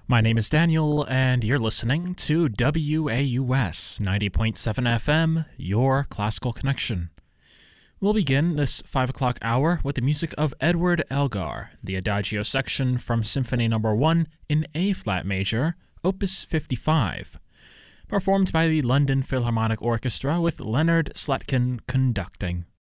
My name is Daniel, and you're listening to WAUS 90.7 FM, your classical connection. We'll begin this 5 o'clock hour with the music of Edward Elgar, the Adagio section from Symphony No. 1 in A-flat major, Opus 55, performed by the London Philharmonic Orchestra with Leonard Slatkin conducting.